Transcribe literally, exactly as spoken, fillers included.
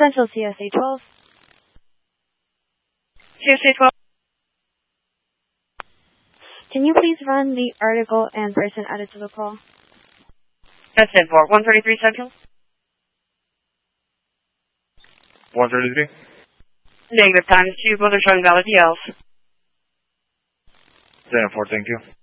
Central C S A twelve. C S A twelve. Can you please run the article and person added to the call? That's it for one thirty-three Central. one thirty-three. Negative, times two, both are showing valid P Ls. ten four, thank you.